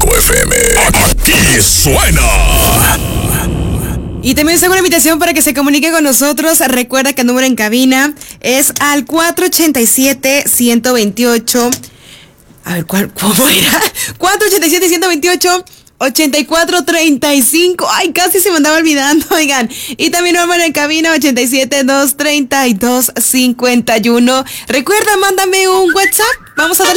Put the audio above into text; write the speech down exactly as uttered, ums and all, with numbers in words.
cinco F M. Aquí suena. Y también tengo una invitación para que se comunique con nosotros. Recuerda que el número en cabina es al cuatro ochenta y siete, ciento veintiocho. A ver, ¿cuál, ¿cómo era? cuatro ochenta y siete, ciento veintiocho, ochenta y cuatro treinta y cinco. Ay, casi se me andaba olvidando, oigan. Y también número en cabina ochenta y siete, doscientos treinta y dos, cincuenta y uno. Recuerda, mándame un WhatsApp. Vamos a darle